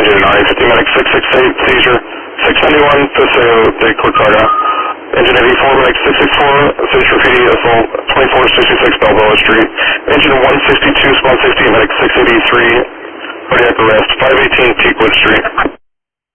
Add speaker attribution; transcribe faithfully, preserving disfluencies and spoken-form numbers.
Speaker 1: engine nine fifty medic six six eight, seizure, six ninety-one, Paseo de Corcarga. Engine eighty-four, medic six six four, search for P D, assault twenty-four sixty-six Balboa Street. Engine one sixty-two, spawn sixteen, medic six eighty-three, cardiac arrest, five eighteen Teakwood Street.